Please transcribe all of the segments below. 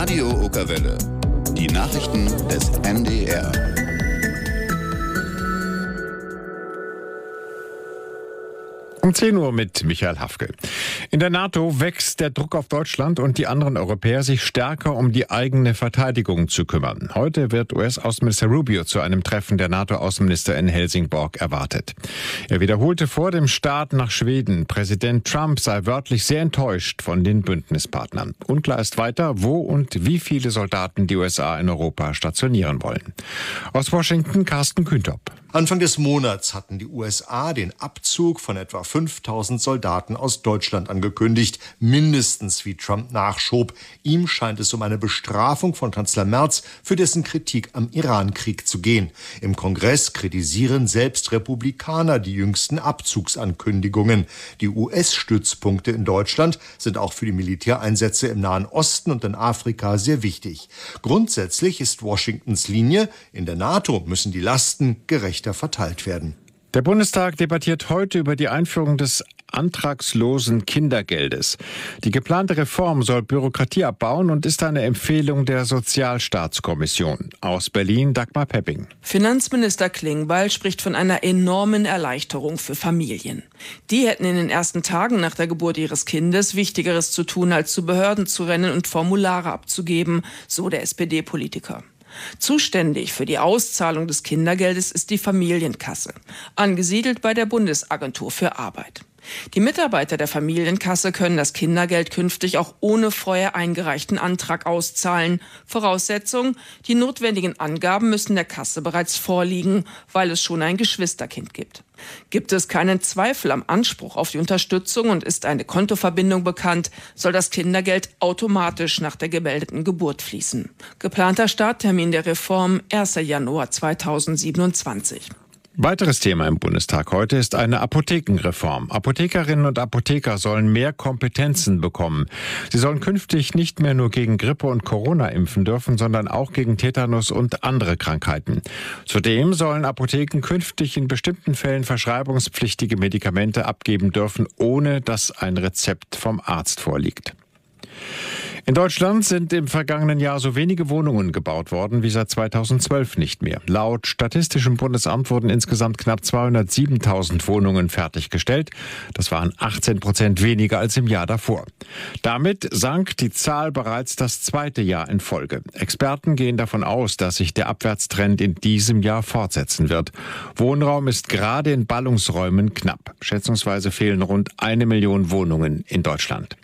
Radio Okerwelle. Die Nachrichten des NDR. Um 10 Uhr mit Michael Hafke. In der NATO wächst der Druck auf Deutschland und die anderen Europäer, sich stärker um die eigene Verteidigung zu kümmern. Heute wird US-Außenminister Rubio zu einem Treffen der NATO-Außenminister in Helsingborg erwartet. Er wiederholte vor dem Start nach Schweden, Präsident Trump sei wörtlich sehr enttäuscht von den Bündnispartnern. Unklar ist weiter, wo und wie viele Soldaten die USA in Europa stationieren wollen. Aus Washington Carsten Kühntop. Anfang des Monats hatten die USA den Abzug von etwa 5000 Soldaten aus Deutschland angekündigt, mindestens wie Trump nachschob. Ihm scheint es um eine Bestrafung von Kanzler Merz für dessen Kritik am Iran-Krieg zu gehen. Im Kongress kritisieren selbst Republikaner die jüngsten Abzugsankündigungen. Die US-Stützpunkte in Deutschland sind auch für die Militäreinsätze im Nahen Osten und in Afrika sehr wichtig. Grundsätzlich ist Washingtons Linie, in der NATO müssen die Lasten gerechter verteilt werden. Der Bundestag debattiert heute über die Einführung des antragslosen Kindergeldes. Die geplante Reform soll Bürokratie abbauen und ist eine Empfehlung der Sozialstaatskommission. Aus Berlin Dagmar Pepping. Finanzminister Klingbeil spricht von einer enormen Erleichterung für Familien. Die hätten in den ersten Tagen nach der Geburt ihres Kindes Wichtigeres zu tun, als zu Behörden zu rennen und Formulare abzugeben, so der SPD-Politiker. Zuständig für die Auszahlung des Kindergeldes ist die Familienkasse, angesiedelt bei der Bundesagentur für Arbeit. Die Mitarbeiter der Familienkasse können das Kindergeld künftig auch ohne vorher eingereichten Antrag auszahlen. Voraussetzung: die notwendigen Angaben müssen der Kasse bereits vorliegen, weil es schon ein Geschwisterkind gibt. Gibt es keinen Zweifel am Anspruch auf die Unterstützung und ist eine Kontoverbindung bekannt, soll das Kindergeld automatisch nach der gemeldeten Geburt fließen. Geplanter Starttermin der Reform 1. Januar 2027. Weiteres Thema im Bundestag heute ist eine Apothekenreform. Apothekerinnen und Apotheker sollen mehr Kompetenzen bekommen. Sie sollen künftig nicht mehr nur gegen Grippe und Corona impfen dürfen, sondern auch gegen Tetanus und andere Krankheiten. Zudem sollen Apotheken künftig in bestimmten Fällen verschreibungspflichtige Medikamente abgeben dürfen, ohne dass ein Rezept vom Arzt vorliegt. In Deutschland sind im vergangenen Jahr so wenige Wohnungen gebaut worden wie seit 2012 nicht mehr. Laut Statistischem Bundesamt wurden insgesamt knapp 207.000 Wohnungen fertiggestellt. Das waren 18% weniger als im Jahr davor. Damit sank die Zahl bereits das zweite Jahr in Folge. Experten gehen davon aus, dass sich der Abwärtstrend in diesem Jahr fortsetzen wird. Wohnraum ist gerade in Ballungsräumen knapp. Schätzungsweise fehlen rund 1 Million Wohnungen in Deutschland.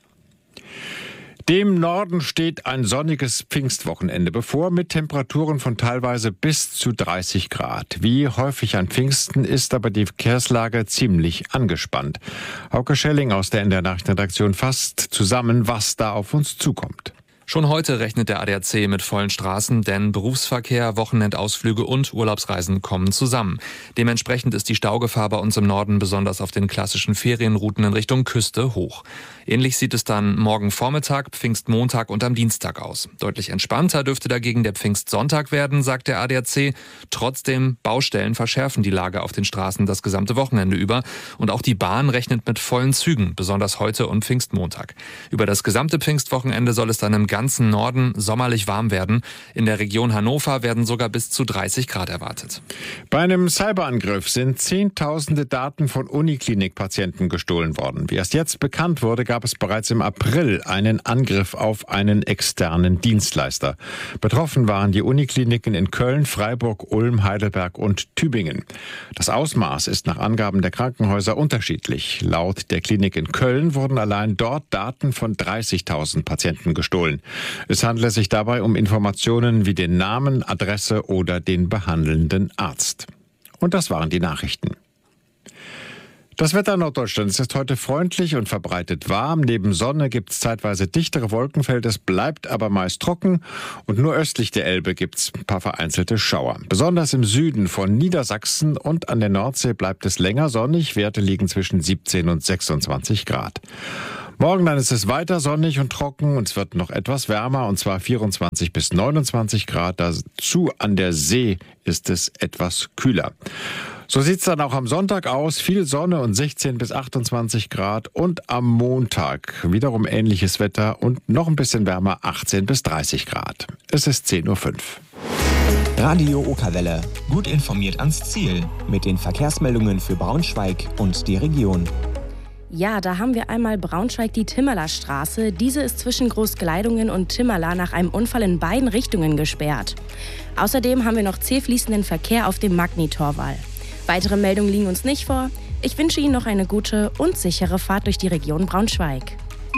Dem Norden steht ein sonniges Pfingstwochenende bevor, mit Temperaturen von teilweise bis zu 30 Grad. Wie häufig an Pfingsten ist aber die Verkehrslage ziemlich angespannt. Hauke Schelling aus der NDR Nachrichtenredaktion fasst zusammen, was da auf uns zukommt. Schon heute rechnet der ADAC mit vollen Straßen, denn Berufsverkehr, Wochenendausflüge und Urlaubsreisen kommen zusammen. Dementsprechend ist die Staugefahr bei uns im Norden besonders auf den klassischen Ferienrouten in Richtung Küste hoch. Ähnlich sieht es dann morgen Vormittag, Pfingstmontag und am Dienstag aus. Deutlich entspannter dürfte dagegen der Pfingstsonntag werden, sagt der ADAC. Trotzdem, Baustellen verschärfen die Lage auf den Straßen das gesamte Wochenende über. Und auch die Bahn rechnet mit vollen Zügen, besonders heute und Pfingstmontag. Über das gesamte Pfingstwochenende soll es dann im ganzen Norden sommerlich warm werden. In der Region Hannover werden sogar bis zu 30 Grad erwartet. Bei einem Cyberangriff sind Zehntausende Daten von Uniklinik-Patienten gestohlen worden. Wie erst jetzt bekannt wurde, gab es bereits im April einen Angriff auf einen externen Dienstleister. Betroffen waren die Unikliniken in Köln, Freiburg, Ulm, Heidelberg und Tübingen. Das Ausmaß ist nach Angaben der Krankenhäuser unterschiedlich. Laut der Klinik in Köln wurden allein dort Daten von 30.000 Patienten gestohlen. Es handelt sich dabei um Informationen wie den Namen, Adresse oder den behandelnden Arzt. Und das waren die Nachrichten. Das Wetter in Norddeutschland ist heute freundlich und verbreitet warm. Neben Sonne gibt es zeitweise dichtere Wolkenfelder. Es bleibt aber meist trocken. Und nur östlich der Elbe gibt es ein paar vereinzelte Schauer. Besonders im Süden von Niedersachsen und an der Nordsee bleibt es länger sonnig. Werte liegen zwischen 17 und 26 Grad. Morgen dann ist es weiter sonnig und trocken und es wird noch etwas wärmer, und zwar 24 bis 29 Grad. Dazu an der See ist es etwas kühler. So sieht es dann auch am Sonntag aus. Viel Sonne und 16 bis 28 Grad. Und am Montag wiederum ähnliches Wetter und noch ein bisschen wärmer, 18 bis 30 Grad. Es ist 10.05 Uhr. Radio Okerwelle. Gut informiert ans Ziel. Mit den Verkehrsmeldungen für Braunschweig und die Region. Ja, da haben wir einmal Braunschweig die Timmerlerstraße. Diese ist zwischen Großgleidungen und Timmerler nach einem Unfall in beiden Richtungen gesperrt. Außerdem haben wir noch zäh fließenden Verkehr auf dem Magni-Torwall. Weitere Meldungen liegen uns nicht vor. Ich wünsche Ihnen noch eine gute und sichere Fahrt durch die Region Braunschweig.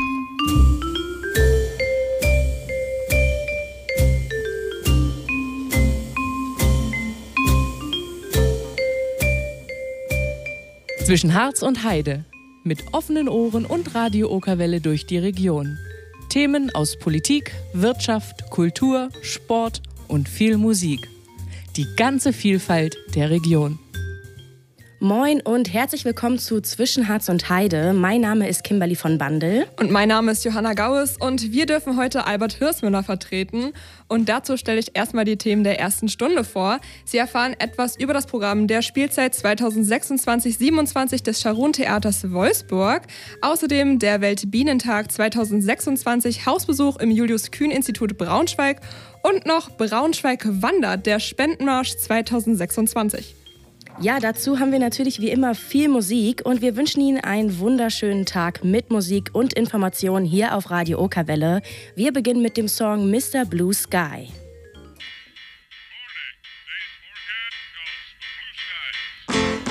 Zwischen Harz und Heide. Mit offenen Ohren und Radio Okerwelle durch die Region. Themen aus Politik, Wirtschaft, Kultur, Sport und viel Musik. Die ganze Vielfalt der Region. Moin und herzlich willkommen zu Zwischen Harz und Heide. Mein Name ist Kimberly von Bandel. Und mein Name ist Johanna Gaues und wir dürfen heute Albert Hirsmüller vertreten. Und dazu stelle ich erstmal die Themen der ersten Stunde vor. Sie erfahren etwas über das Programm der Spielzeit 2026/27 des Scharun-Theaters Wolfsburg. Außerdem der Weltbienentag 2026, Hausbesuch im Julius-Kühn-Institut Braunschweig und noch Braunschweig wandert, der Spendenmarsch 2026. Ja, dazu haben wir natürlich wie immer viel Musik und wir wünschen Ihnen einen wunderschönen Tag mit Musik und Informationen hier auf Radio Okerwelle. Wir beginnen mit dem Song Mr. Blue Sky.